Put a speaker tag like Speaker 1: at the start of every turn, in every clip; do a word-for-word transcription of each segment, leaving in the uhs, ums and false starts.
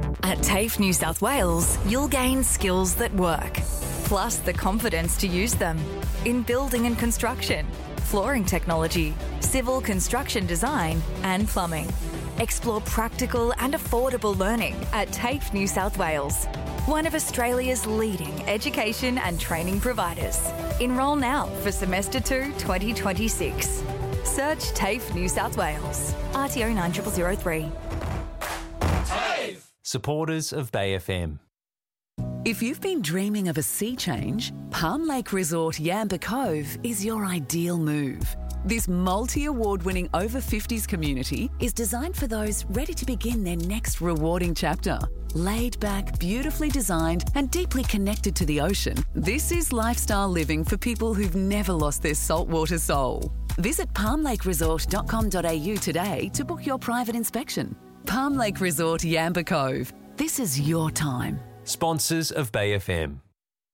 Speaker 1: At TAFE New South Wales, you'll gain skills that work, plus the confidence to use them in building and construction, flooring technology, civil construction design and plumbing. Explore practical and affordable learning at TAFE New South Wales, one of Australia's leading education and training providers. Enrol now for Semester two twenty twenty-six. Search TAFE New South Wales. R T O nine zero zero three.
Speaker 2: TAFE! Supporters of Bay F M.
Speaker 3: If you've been dreaming of a sea change, Palm Lake Resort Yamba Cove is your ideal move. This multi-award-winning over fifties community is designed for those ready to begin their next rewarding chapter. Laid back, beautifully designed and deeply connected to the ocean, this is lifestyle living for people who've never lost their saltwater soul. Visit palm lake resort dot com dot a u today to book your private inspection. Palm Lake Resort Yamba Cove. This is your time.
Speaker 2: Sponsors of Bay F M.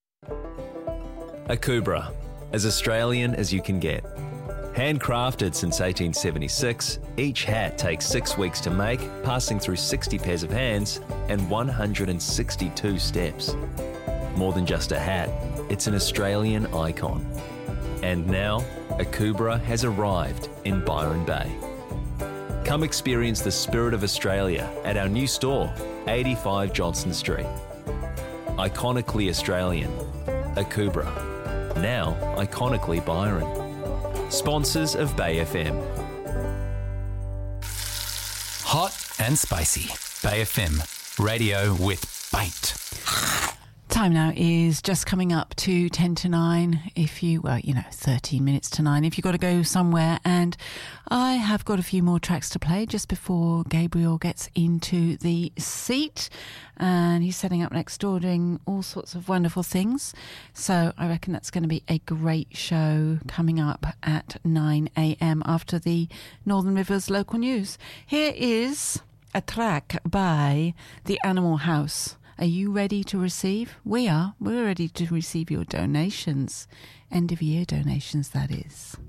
Speaker 2: Akubra, as Australian as you can get. Handcrafted since eighteen seventy-six, each hat takes six weeks to make, passing through sixty pairs of hands and one hundred sixty-two steps. More than just a hat, it's an Australian icon. And now, Akubra has arrived in Byron Bay. Come experience the spirit of Australia at our new store, eighty-five Johnston Street. Iconically Australian, Akubra. Now iconically Byron. Sponsors of Bay F M.
Speaker 4: Hot and spicy. Bay F M. Radio with bite.
Speaker 5: Time now is just coming up to ten to nine. If you, well, you know, thirteen minutes to nine. If you've got to go somewhere, and I have got a few more tracks to play just before Gabriel gets into the seat. And he's setting up next door doing all sorts of wonderful things. So I reckon that's going to be a great show coming up at nine a.m. after the Northern Rivers local news. Here is a track by The Animal House. Are you ready to receive? We are. We're ready to receive your donations. End of year donations, that is.